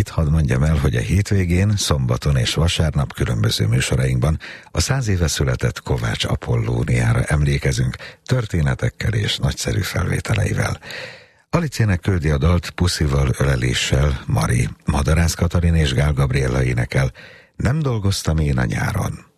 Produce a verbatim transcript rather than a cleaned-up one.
Itt hadd mondjam el, hogy a hétvégén, szombaton és vasárnap különböző műsorainkban a száz éve született Kovács Apollóniára emlékezünk történetekkel és nagyszerű felvételeivel. Alicének küldi a dalt Puszival, öleléssel Mari, Madarász Katalin és Gál Gabriella énekel Nem dolgoztam én a nyáron.